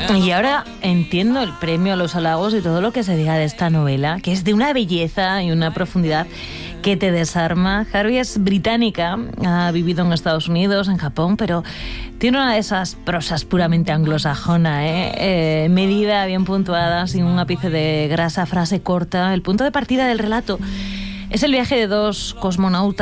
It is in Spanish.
Y ahora entiendo el premio, los halagos y todo lo que se diga de esta novela, que es de una belleza y una profundidad que te desarma. Harvey es británica, ha vivido en Estados Unidos, en Japón, pero tiene una de esas prosas puramente anglosajona, medida, bien puntuada, sin un ápice de grasa, frase corta. El punto de partida del relato es el viaje de dos cosmonautas